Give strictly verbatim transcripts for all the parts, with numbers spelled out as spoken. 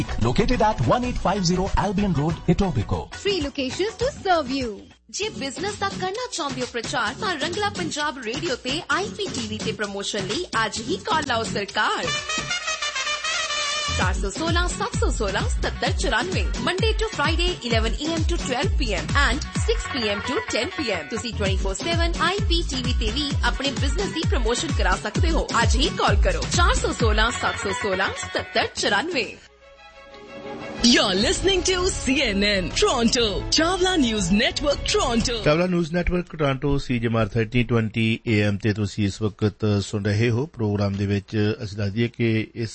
Located at eighteen fifty Albion Road, Etobicoke. Three locations to serve you. ਜੇ business ਦਾ ਕਰਨਾ ਚਾਹੁੰਦੇ ਹੋ ਪ੍ਰਚਾਰ ਤਾਂ ਰੰਗਲਾ ਪੰਜਾਬ ਰੇਡੀਓ ਤੇ ਆਈਪੀਟੀਵੀ ਤੇ ਪ੍ਰਮੋਸ਼ਨ ਲਈ ਅੱਜ ਹੀ ਕਾਲ ਲਾਓ ਸਰਕਾਰ four one six, seven one six, seven seven four nine Monday to Friday eleven a m to twelve p m and six p m to ten p m ਤੁਸੀਂ twenty-four seven I P T V ਤੇ ਵੀ ਆਪਣੇ business ਦੀ promotion ਕਰਾ ਸਕਦੇ ਹੋ ਅੱਜ ਹੀ ਕਾਲ ਕਰੋ four one six, seven one six, seven seven four nine You're listening to C N N Toronto, Chawla News Network Toronto. Chawla News Network Toronto C J M R thirteen twenty A M ਤੇ ਤੁਸੀਂ ਇਸ ਵਕਤ ਸੁਣ ਰਹੇ ਹੋ programme ਦੇ ਵਿੱਚ ਅਸੀਂ ਦੱਸ ਦਈਏ ਕਿ ਇਸ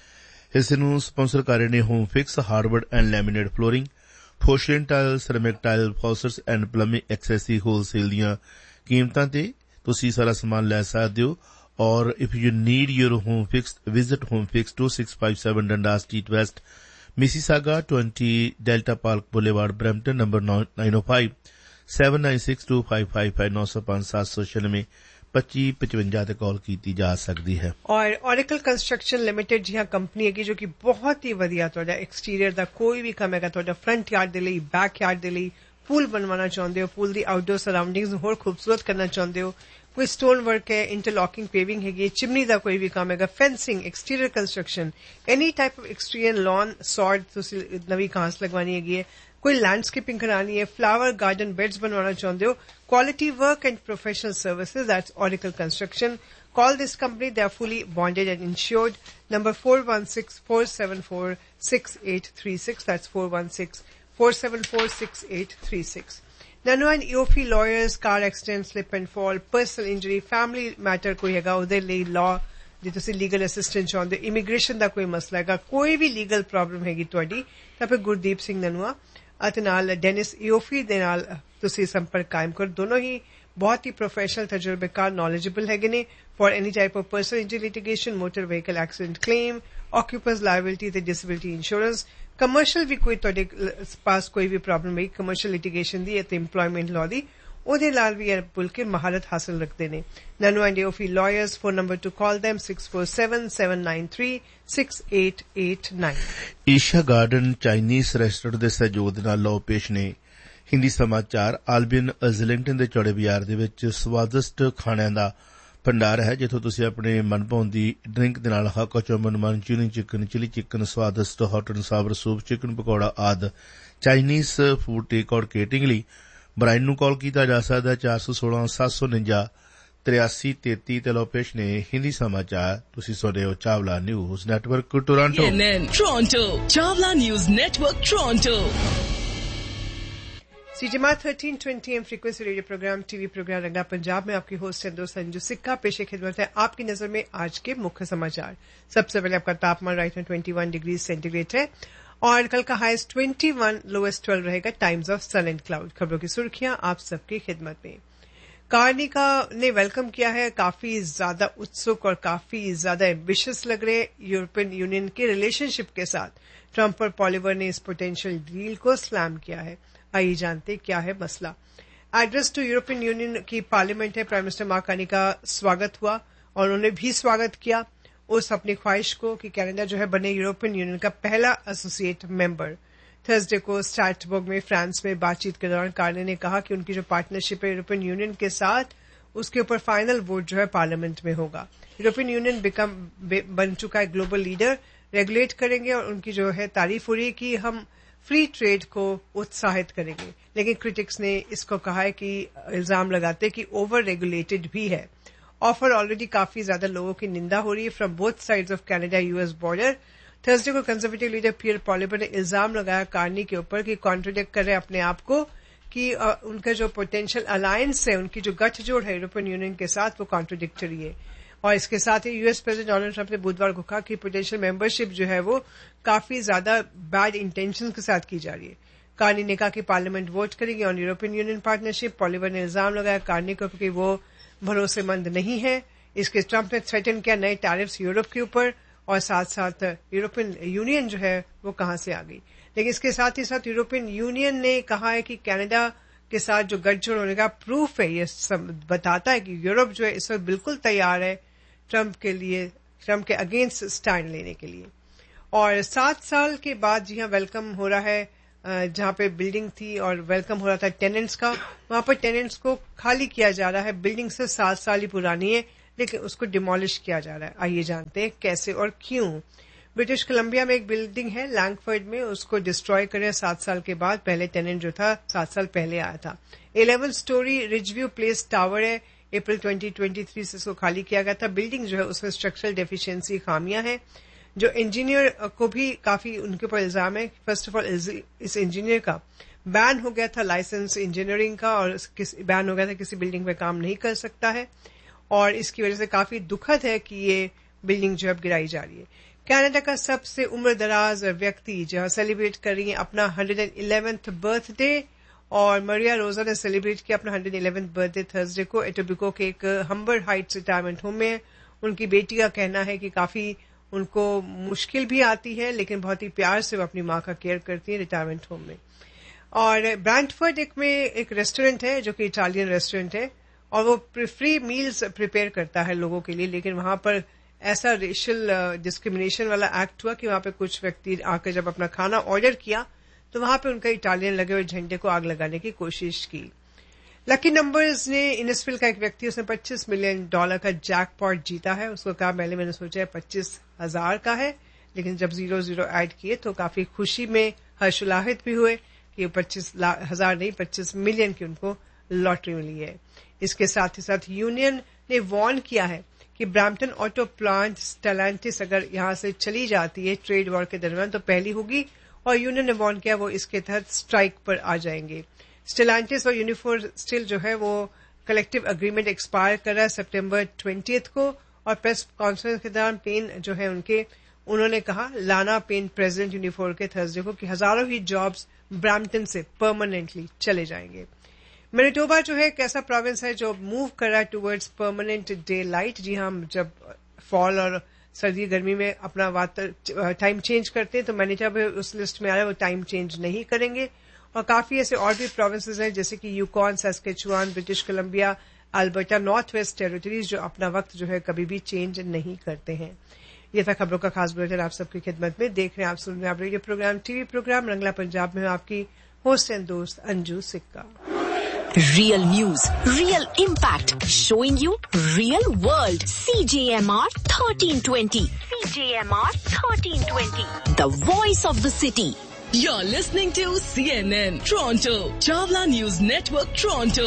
ਹਿੱਸੇ ਨੂੰ ਸਪਾਂਸਰ ਕਰ ਰਹੇ ਨੇ home fix hardwood and laminate flooring ਪੋਰਸਲਿਨ tile ਸਿਰੈਮਿਕ tile ਫਾਸਟਸ and plumbing accessory wholesale ਦੀਆਂ ਕੀਮਤਾਂ ਤੇ ਤੁਸੀਂ ਸਾਰਾ ਸਮਾਨ ਲੈ ਸਕਦੇ ਹੋ ਔਰ if you need your home fix visit home fix two six five seven Dundas Street West Mississauga twenty Delta Park Boulevard Brampton number nine oh five seven nine six two five five five nine oh five seven seven nine twenty twenty fifty ਤੇ ਕਾਲ ਕੀਤੀ ਜਾ ਸਕਦੀ ਹੈ ਔਰ Oracle Construction Limited ਜੀ ਹਾਂ company ਹੈਗੀ ਜੋ ਕਿ ਬਹੁਤ ਹੀ ਵਧੀਆ ਤੁਹਾਡਾ ਐਕਸਟੀਰੀਅਰ ਦਾ ਕੋਈ ਵੀ ਕੰਮ ਹੈਗਾ ਤੁਹਾਡਾ ਫਰੰਟ ਯਾਰਡ ਦੇ ਲਈ ਬੈਕ ਯਾਰਡ ਦੇ ਲਈ ਪੂਲ ਬਣਵਾਉਣਾ ਚਾਹੁੰਦੇ ਹੋ ਪੂਲ ਦੀ ਆਊਟਡੋਰ ਸਰਾਊਂਡਿੰਗਸ ਨੂੰ ਹੋਰ ਖੂਬਸੂਰਤ ਕਰਨਾ ਚਾਹੁੰਦੇ ਹੋ ਕੋਈ ਸਟੋਨ ਵਰਕ ਹੈ ਇੰਟਰਲੌਕਿੰਗ ਪੇਵਿੰਗ ਹੈਗੀ ਚਿਮਨੀ ਦਾ ਕੋਈ ਵੀ ਕੰਮ ਹੈਗਾ fencing exterior construction any type of exterior lawn ਸੌਰਡ ਤੁਸੀਂ ਨਵੀਂ ਘਾਸ ਲਗਵਾਉਣੀ ਹੈਗੀ ਹੈ ਕੋਈ ਲੈਂਡਸਕੇਪਿੰਗ करानी है फ्लावर गार्डन बेड्स बनवाना चाहते हो quality work and professional services that's Oracle Construction call this company they are fully bonded and insured number four one six, four seven four, six eight three six that's four one six, four seven four, six eight three six Nano and E O F lawyers car accident slip and fall personal injury family matter koi hega ude ਲਈ law ਜੇ ਤੁਸੀਂ legal assistant ਚਾਹੁੰਦੇ immigration ਦਾ ਕੋਈ ਮਸਲਾ ਹੈਗਾ ਕੋਈ ਵੀ legal problem ਹੈਗੀ ਤੁਹਾਡੀ ਤਾਂ ਫਿਰ ਗੁਰਦੀਪ ਸਿੰਘ ਨਨੂਆ ਅਤੇ ਨਾਲ ਡੈਨਿਸ ਈਓਫੀ ਦੇ ਨਾਲ ਤੁਸੀਂ ਸੰਪਰਕ ਕਾਇਮ ਕਰੋ ਦੋਨੋਂ ਹੀ ਬਹੁਤ ਹੀ ਪ੍ਰੋਫੈਸ਼ਨਲ ਤਜਰਬੇਕਾਰ ਨੌਲੇਜੇਬਲ ਹੈਗੇ ਨੇ for any type of personal injury litigation motor vehicle accident claim ਆਕੂਪੈਂਸ liability ਤੇ ਡਿਸੇਬਿਲਿਟੀ ਇੰਸ਼ੋਰੈਂਸ ਕਮਰਸ਼ੀਅਲ ਵੀ ਕੋਈ ਤੁਹਾਡੇ ਪਾਸ ਕੋਈ ਵੀ ਪ੍ਰੋਬਲਮ ਹੈ ਕਮਰਸ਼ੀਅਲ ਲਿਟੀਗੇਸ਼ਨ ਦੀ ਅਤੇ ਇੰਪਲੋਇਮੈਂਟ ਲਾਅ ਦੀ ਉਹਦੇ ਨਾਲ ਵੀ ਇਹ ਭੁੱਲ ਕੇ ਮਹਾਰਤ ਹਾਸਲ ਰੱਖਦੇ ਨੇ ਨਨੂ and ਈਓਫੀ lawyers phone number two call them six four seven, seven nine three, six eight eight nine Isha garden Chinese restaurant ਦੇ ਸਹਿਯੋਗ ਦੇ ਨਾਲ ਲਓ ਪੇਸ਼ ਨੇ ਹਿੰਦੀ ਸਮਾਚਾਰ ਆਲਬੀਅਨ ਇਜ਼ਲਿੰਗਟਨ ਦੇ ਚੌੜੇ ਬਾਜ਼ਾਰ ਦੇ ਵਿੱਚ ਸਵਾਦਿਸ਼ਟ ਖਾਣਿਆਂ ਦਾ ਭੰਡਾਰ ਹੈ ਜਿੱਥੋਂ ਤੁਸੀਂ ਆਪਣੇ ਮਨਪਸੰਦ ਦੀ ਡਰਿੰਕ ਦੇ ਨਾਲ hakka chowmein Manchurian chicken chilli chicken ਸਵਾਦਿਸ਼ਟ hot and sour soup chicken pakora ਆਦਿ Chinese food take out catering ਲਈ ਬ੍ਰਾਇਨ ਨੂੰ ਕਾਲ ਕੀਤਾ ਜਾ ਸਕਦਾ ਚਾਰ ਸੌ ਸੋਲਾਂ ਸੱਤ ਸੌ ਉਨੰਜਾ ਤਰਿਆਸੀ ਤੇਤੀ ਤੇ ਲਓ ਪੇਸ਼ ਨੇ ਹਿੰਦੀ ਸਮਾਚਾਰ ਤੁਸੀਂ ਸੁਣ ਰਹੇ ਹੋ Chawla news network Toronto C N N Toronto Chawla News Network Toronto C J M R thirteen twenty A M frequency radio programme TV programme रंगा पंजाब में आपकी होस्ट है दोस्त संजू सिक्का पेशे खिदमत है आपकी नजर में आज के मुख्य समाचार सबसे पहले आपका तापमान राइट में इक्कीस डिग्री सेंटीग्रेड है और कल का हाईएस्ट इक्कीस लोएस्ट ट्वेल्व रहेगा times of sun and cloud खबरों की सुर्खियां आप सबकी खिदमत में कार्नी का ने वेलकम किया है काफी ज्यादा उत्सुक और काफी ज्यादा एम्बिशियस लग रहे यूरोपियन यूनियन के रिलेशनशिप के साथ ट्रंप और पॉलिवर ने इस पोटेंशियल डील को स्लैम किया है आइए जानते क्या है मसला एड्रेस टू यूरोपियन यूनियन की पार्लियामेंट है प्राइम मिनिस्टर मार्क कार्नी का स्वागत हुआ और उन्होंने भी स्वागत किया उस अपनी ख्वाहिश को कि कनाडा जो है बने यूरोपियन यूनियन का पहला एसोसिएट मेंबर थर्सडे को स्ट्रैसबर्ग में फ्रांस में बातचीत के दौरान कार्नी ने कहा कि उनकी जो पार्टनरशिप है यूरोपियन यूनियन के साथ उसके ऊपर फाइनल वोट जो है पार्लियामेंट में होगा यूरोपियन यूनियन बिकम बन चुका है ग्लोबल लीडर रेगुलेट करेंगे और उनकी जो है तारीफ हो रही है कि हम फ्री ट्रेड को उत्साहित करेंगे लेकिन क्रिटिक्स ने इसको कहा है कि इल्जाम लगाते कि ओवर रेगुलेटेड भी है ऑफर ऑलरेडी काफी ज्यादा लोगों की निंदा हो रही है from both sides of Canada US border Thursday को कंजर्वेटिव लीडर पियर पॉलिवर ने इल्जाम लगाया कार्नी के ऊपर कि कॉन्ट्रोडिक्ट कर रहे अपने आप को कि uh, उनका जो पोटेंशियल अलायंस है उनकी जो गठजोड़ है यूरोपियन यूनियन के साथ वो कॉन्ट्रोडिक्टरी है और इसके साथ ही यूएस प्रेसिडेंट डोनाल्ड ट्रंप ने बुधवार को कहा कि पोटेंशियल मेंबरशिप जो है वो काफी ज्यादा बैड इंटेंशन के साथ की जा रही है कार्नी ने कहा कि पार्लियामेंट वोट करेगी ऑन यूरोपियन यूनियन पार्टनरशिप पॉलिवर ने इल्जाम लगाया कार्नी को कि वो भरोसेमंद नहीं है इसके ट्रंप ने थ्रेटन किया नए टैरिफ्स यूरोप के ऊपर और साथ साथ यूरोपियन यूनियन जो है वो कहां से आ गई लेकिन इसके साथ ही साथ यूरोपियन यूनियन ने कहा है कि कनाडा के साथ जो गठजोड़ होने का प्रूफ है ये बताता है कि यूरोप जो है इस वक्त बिल्कुल तैयार है ट्रंप के लिए ट्रंप के अगेंस्ट स्टैंड लेने के लिए اور سات سال کے بعد جی ہاں ویلکم ہو رہا ہے جہاں پہ بلڈنگ تھی اور ویلکم ہو رہا تھا ٹیننٹس کا, وہاں پر ٹیننٹس کو خالی کیا جا رہا ہے. بلڈنگ سے سات سال ہی پرانی ہے لیکن اس کو ڈیمالش کیا جا رہا ہے. آئیے جانتے ہیں کیسے اور کیوں. برٹش کولمبیا میں ایک بلڈنگ ہے لینگفرڈ میں, اس کو ڈسٹروائے کرے سات سال کے بعد. پہلے ٹیننٹ جو تھا سات سال پہلے آیا تھا. الیون سٹوری رج ویو پلیس ٹاور ہے, اپریل ٹوئنٹی ٹوئنٹی تھری سے اس کو خالی کیا گیا تھا. بلڈنگ جو ہے اس میں اسٹرکچرل ڈیفیشنسی خامیاں ہیں جو انجینئر کو بھی کافی ان کے اوپر الزام ہے. First of all is engineer کا بین ہو گیا تھا لائسنس انجینئرنگ کا, اور بین ہو گیا تھا کسی بلڈنگ پہ کام نہیں کر سکتا ہے, اور اس کی وجہ سے کافی دکھد ہے کہ یہ بلڈنگ جو اب گرائی جا رہی ہے. کینیڈا کا سب سے عمر دراز ویکتی جہاں سیلیبریٹ کر رہی ہیں اپنا hundred and eleventh birth day, اور مریا روزا نے سیلیبریٹ کیا اپنا hundred eleventh birth day Thursday کو ایٹوبیکو کے ایک ہمبر ہائٹس ریٹائرمنٹ ہوم میں. ان کی بیٹی کا کہنا ہے کہ کافی ان کو مشکل بھی آتی ہے لیکن بہت ہی پیار سے وہ اپنی ماں کا کیئر کرتی ہیں ریٹائرمنٹ ہوم میں. اور برانٹفرڈ ایک میں ایک ریسٹورینٹ ہے جو کہ اٹالین ریسٹورینٹ ہے, اور وہ فری میلز پریپیئر کرتا ہے لوگوں کے لیے, لیکن وہاں پر ایسا ریشل ڈسکریمنیشن والا ایکٹ ہوا کہ وہاں پہ کچھ ویکتی آ کے جب اپنا کھانا آرڈر کیا تو وہاں پہ ان کا اٹالین لگے ہوئے جھنڈے کو آگ لگانے کی کوشش کی. لکی نمبرز نے انسفیل کا ایک ویکتی اس نے پچیس ملین ڈالر کا جیک پاٹ جیتا ہے. اس کو کہا پہلے میں نے سوچا ہے پچیس ہزار کا ہے, لیکن جب زیرو زیرو ایڈ کیے تو کافی خوشی میں ہرش الاحت بھی ہوئے کہ پچیس ہزار نہیں پچیس ملین کی ان کو لاٹری ملی ہے. اس کے ساتھ ہی ساتھ یونین نے وارن کیا ہے کہ برامپٹن آٹو پلانٹ سٹیلانٹس اگر یہاں سے چلی جاتی ہے ٹریڈ وار کے درمیان تو پہلی ہوگی, اور یونین نے وارن کیا وہ اس کے تحت اسٹرائک پر آ جائیں گے. سٹیلانٹس اور یونیفور اسٹل جو ہے وہ کلیکٹو اگریمنٹ ایکسپائر کر رہا ہے سپٹمبر ٹوینٹیتھ کو, اور پریس کانفرنس کے دوران پین جو ہے ان کے انہوں نے کہا لانا پین پریزیڈنٹ یونیفور کے تھرسڈے کو کہ ہزاروں ہی جابز برامپٹن سے پرماننٹلی چلے جائیں گے. مینیٹوبا جو ہے ایک ایسا پروونس ہے جو موو کر رہا ہے ٹوورڈز پرماننٹ ڈے لائٹ. جی ہاں, جب فال اور سردی گرمی میں اپنا ٹائم چینج کرتے ہیں تو مینیٹوبا اس لسٹ میں آ رہا ہے وہ ٹائم چینج نہیں کریں گے. اور کافی ایسے اور بھی پروونسز ہیں جیسے کہ Yukon, ساسکیچوان, British Columbia, Alberta, north west territories جو اپنا وقت جو ہے کبھی بھی چینج نہیں کرتے ہیں. یہ تھا خبروں کا خاص بلیٹن آپ سب کی خدمت میں. دیکھ رہے ہیں آپ سن رہے ہیں آپ radio programme T V programme رنگلا Punjab میں آپ کی ہوسٹ اینڈ دوست انجو سکا. Real news, real impact, showing you real world. C J M R thirteen twenty. C J M R thirteen twenty. The voice of the city. You're listening to C N N Toronto, Chawla News Network Toronto.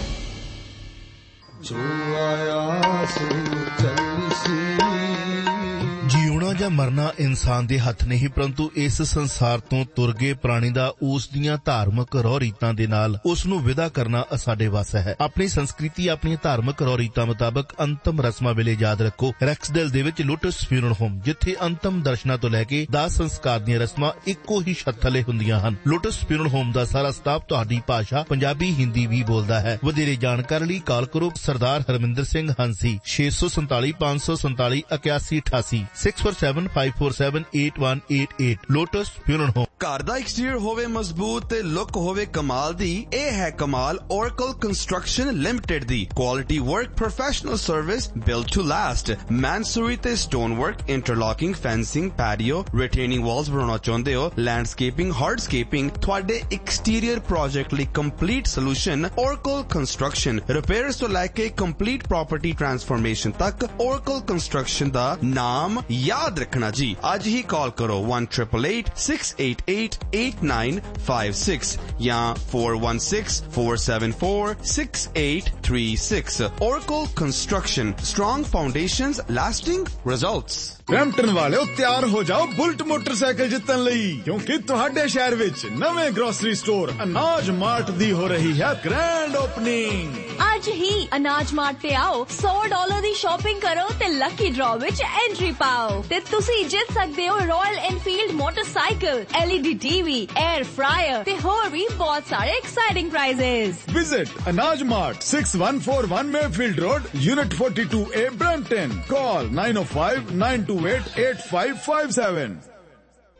Jo aaya so chalsi ਜਿਉਣਾ ਜਾਂ ਮਰਨਾ ਇਨਸਾਨ ਦੇ ਹੱਥ ਨਹੀਂ, ਪਰੰਤੂ ਇਸ ਸੰਸਾਰ ਤੋਂ ਤੁਰ ਗਏ ਪ੍ਰਾਣੀ ਦਾ ਉਸ ਦੀਆਂ ਧਾਰਮਿਕ ਰਹੁ ਰੀਤਾਂ ਦੇ ਨਾਲ ਉਸ ਨੂੰ ਵਿਦਾ ਕਰਨਾ ਸਾਡੇ ਵੱਸ ਹੈ. ਆਪਣੀ ਸੰਸਕ੍ਰਿਤੀ ਆਪਣੀਆਂ ਧਾਰਮਿਕ ਰਹੁ ਰੀਤਾਂ ਮੁਤਾਬਕ ਅੰਤਮ ਰਸਮਾਂ ਵੇਲੇ ਯਾਦ ਰੱਖੋ ਰੈਕਸਡੇਲ ਦੇ ਵਿੱਚ ਲੋਟਸ ਫਿਊਨਰਲ ਹੋਮ, ਜਿੱਥੇ ਅੰਤਮ ਦਰਸ਼ਨਾਂ ਤੋਂ ਲੈ ਕੇ ਦਾਹ ਸੰਸਕਾਰ ਦੀਆਂ ਰਸਮਾਂ ਇੱਕੋ ਹੀ ਛੱਤ ਥੱਲੇ ਹੁੰਦੀਆਂ ਹਨ. ਲੋਟਸ ਫਿਊਨਰਲ ਹੋਮ ਦਾ ਸਾਰਾ ਸਟਾਫ ਤੁਹਾਡੀ ਭਾਸ਼ਾ ਪੰਜਾਬੀ ਹਿੰਦੀ ਵੀ ਬੋਲਦਾ ਹੈ. ਵਧੇਰੇ ਜਾਣਕਾਰੀ ਲਈ ਕਾਲ ਕਰੋ ਸਰਦਾਰ ਹਰਮਿੰਦਰ ਸਿੰਘ ਹੰਸੀ ਛੇ ਸੌ ਸੰਤਾਲੀ ਪੰਜ ਸੌ ਸੰਤਾਲੀ ਇਕਿਆਸੀ ਅਠਾਸੀ six four seven five four seven eight one eight eight. Lotus Funeral Home. ਘਰ ਦਾ ਐਕਸਟੀਰੀਅਰ ਹੋਵੇ ਮਜ਼ਬੂਤ ਤੇ ਲੁੱਕ ਹੋਵੇ ਕਮਾਲ ਦੀ, ਇਹ ਹੈ ਕਮਾਲ Oracle Construction Limited the. Quality work, professional service, built to last. ਮੈਨਸੂਰੀ ਤੇ stone work, ਇੰਟਰਲੌਕਿੰਗ, fencing, patio, ਰਿਟੇਨਿੰਗ Waltz ਬਣਾਉਣਾ ਚਾਹੁੰਦੇ ਹੋ, ਲੈਂਡਸਕੇਪਿੰਗ, ਹਾਰਡਸਕੇਪਿੰਗ, ਤੁਹਾਡੇ ਐਕਸਟੀਰੀਅਰ ਪ੍ਰੋਜੈਕਟ ਲਈ complete solution Oracle Construction. Repairs ਤੋਂ ਲੈ ਕੇ ਕੰਪਲੀਟ ਪ੍ਰੋਪਰਟੀ ਟਰਾਂਸਫਰਮੇਸ਼ਨ ਤੱਕ Oracle Construction ਦਾ ਨਾਮ ਯਾਦ ਰੱਖਣਾ ਜੀ. ਅੱਜ ਹੀ ਕਾਲ ਕਰੋ one eight eight eight six eight eight eight nine five six ਜਾਂ four one six four seven four six eight three six. Oracle Construction. Strong foundations, lasting results. Brampton ਵਾਲਿਓ ਤਿਆਰ ਹੋ ਜਾਓ ਬੁਲਟ ਮੋਟਰਸਾਈਕਲ ਜਿੱਤਣ ਲਈ, ਕਿਉਂਕਿ ਤੁਹਾਡੇ ਸ਼ਹਿਰ ਵਿੱਚ ਨਵੇਂ ਗਰੋਸਰੀ ਸਟੋਰ ਅਨਾਜ ਮਾਰਟ ਦੀ ਹੋ ਰਹੀ ਹੈ ਗ੍ਰੈਂਡ ਓਪਨਿੰਗ. ਅੱਜ ਹੀ ਅਨਾਜ ਮਾਰਟ ਤੇ ਆਓ, ਸੌ ਡਾਲਰ ਦੀ ਸ਼ਾਪਿੰਗ ਕਰੋ ਤੇ ਲੱਕੀ ਡਰਾ ਵਿੱਚ ਐਂਟਰੀ ਪਾਓ ਤੇ ਤੁਸੀਂ ਜਿੱਤ ਸਕਦੇ ਹੋ royal Enfield motorcycle, L E D TV, air fryer ਤੇ ਹੋਰ ਵੀ ਬਹੁਤ ਸਾਰੇ ਐਕਸਾਈਟਿੰਗ ਪ੍ਰਾਈਜ਼es. ਵਿਜ਼ਿਟ ਅਨਾਜ mart six one four one Mayfield Road, Unit forty-two A, Brampton. Call nine oh five nine two eight eight five five seven.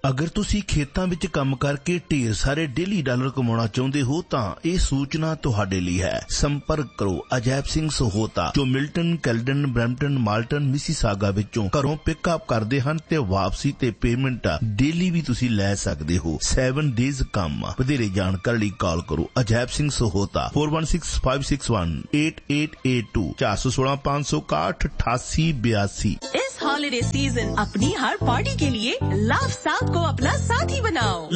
ਅਗਰ ਤੁਸੀਂ ਖੇਤਾਂ ਵਿੱਚ ਕੰਮ ਕਰਕੇ ਢੇਰ ਸਾਰੇ ਡੇਲੀ ਡਾਲਰ ਕਮਾਉਣਾ ਚਾਹੁੰਦੇ ਹੋ ਤਾਂ ਇਹ ਸੂਚਨਾ ਤੁਹਾਡੇ ਲਈ ਹੈ। ਸੰਪਰਕ ਕਰੋ ਅਜੈਬ ਸਿੰਘ ਸਹੋਤਾ ਜੋ Milton, Caledon, Brampton, Malton, Mississauga ਵਿੱਚੋਂ ਘਰੋਂ ਪਿਕਅਪ ਕਰਦੇ ਹਨ ਤੇ ਵਾਪਸੀ ਤੇ ਪੇਮੈਂਟ ਡੇਲੀ ਵੀ ਤੁਸੀਂ ਲੈ ਸਕਦੇ ਹੋ। ਸੈਵਨ ਡੇਜ਼ ਕੰਮ। ਵਧੇਰੇ ਜਾਣਕਾਰੀ ਲਈ ਕਾਲ ਕਰੋ Ajaib Singh Sahota four one six five six one eight eight eight two four one six five six one eight eight two eight इस हॉलिडे सीजन अपनी हर पार्टी के लिए लव साथ को अपना साथी बनाओ।